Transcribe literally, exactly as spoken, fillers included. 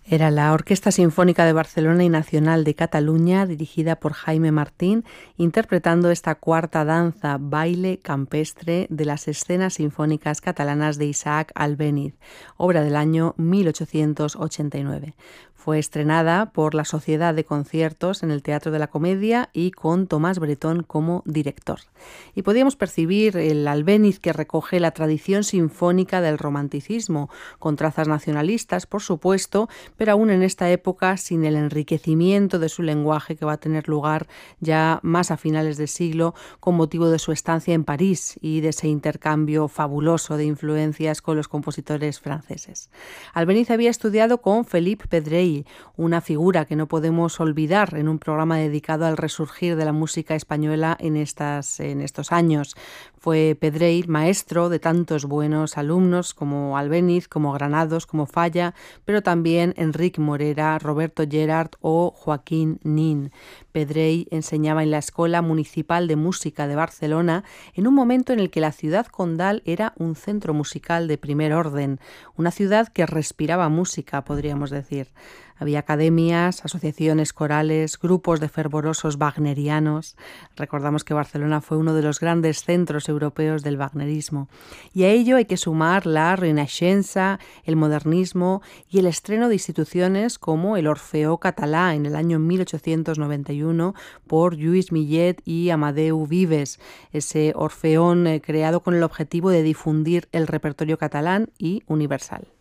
Era la Orquesta Sinfónica de Barcelona y Nacional de Cataluña, dirigida por Jaime Martín, interpretando esta cuarta danza, baile campestre de las escenas sinfónicas catalanas de Isaac Albéniz, obra del año mil ochocientos ochenta y nueve. Fue estrenada por la Sociedad de Conciertos en el Teatro de la Comedia y con Tomás Bretón como director. Y podíamos percibir el Albéniz que recoge la tradición sinfónica del romanticismo, con trazas nacionalistas, por supuesto, pero aún en esta época sin el enriquecimiento de su lenguaje que va a tener lugar ya más a finales de siglo con motivo de su estancia en París y de ese intercambio fabuloso de influencias con los compositores franceses. Albéniz había estudiado con Felip Pedrell, una figura que no podemos olvidar en un programa dedicado al resurgir de la música española en, estas, en estos años. Fue Pedrell maestro de tantos buenos alumnos como Albéniz, como Granados, como Falla, pero también Enric Morera, Roberto Gerard o Joaquín Nin. Pedrell enseñaba en la Escuela Municipal de Música de Barcelona en un momento en el que la ciudad condal era un centro musical de primer orden, una ciudad que respiraba música, podríamos decir. Había academias, asociaciones corales, grupos de fervorosos wagnerianos. Recordamos que Barcelona fue uno de los grandes centros europeos del wagnerismo. Y a ello hay que sumar la Renaixença, el modernismo y el estreno de instituciones como el Orfeó Català en el año mil ochocientos noventa y uno por Lluís Millet y Amadeu Vives, ese orfeón eh, creado con el objetivo de difundir el repertorio catalán y universal.